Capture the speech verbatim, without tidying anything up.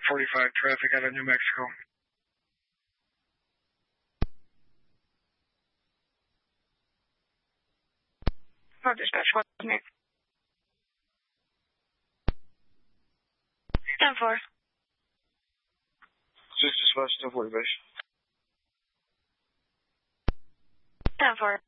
forty-five traffic out of New Mexico. Oh, dispatch, what's me? ten four. This is West ten forty base. ten four.